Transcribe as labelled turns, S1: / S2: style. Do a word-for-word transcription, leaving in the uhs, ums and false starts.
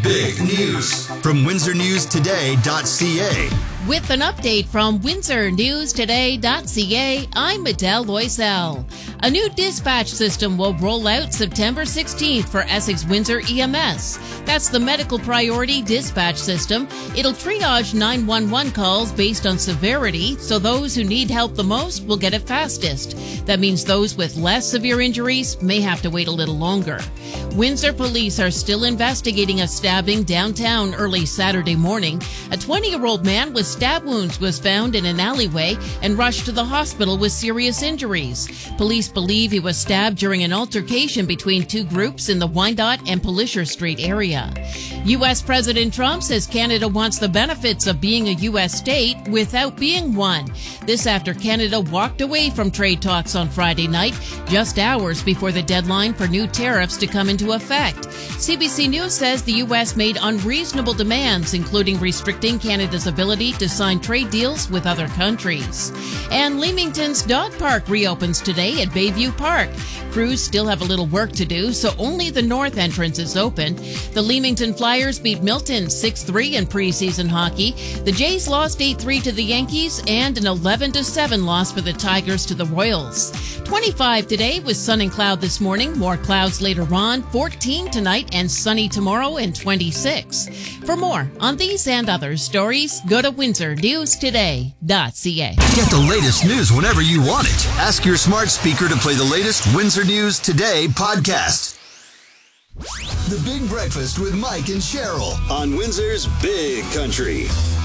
S1: big news from Windsor News Today dot C A.
S2: With an update from Windsor News Today dot C A, I'm Adele Loisel. A new dispatch system will roll out September sixteenth for Essex Windsor E M S. That's the Medical Priority Dispatch System. It'll triage nine one one calls based on severity, so those who need help the most will get it fastest. That means those with less severe injuries may have to wait a little longer. Windsor police are still investigating a stabbing downtown early Saturday morning. A twenty-year-old man with stab wounds was found in an alleyway and rushed to the hospital with serious injuries. Police believe he was stabbed during an altercation between two groups in the Wyandotte and Polisher Street area. U S President Trump says Canada wants the benefits of being a U S state without being one. This after Canada walked away from trade talks on Friday night, just hours before the deadline for new tariffs to come into effect. C B C News says the U S made unreasonable demands, including restricting Canada's ability to sign trade deals with other countries. And Leamington's dog park reopens today at Bayview Park. Crews still have a little work to do, so only the north entrance is open. The Leamington Flyers beat Milton six three in preseason hockey. The Jays lost eight three to the Yankees, and an eleven to seven loss for the Tigers to the Royals. twenty-five today with sun and cloud this morning, more clouds later on, fourteen tonight and sunny tomorrow, and twenty-six. For more on these and other stories, go to Windsor News Today dot C A.
S1: Get the latest news whenever you want it. Ask your smart speaker to play the latest Windsor News Today podcast. The Big Breakfast with Mike and Cheryl on Windsor's Big Country.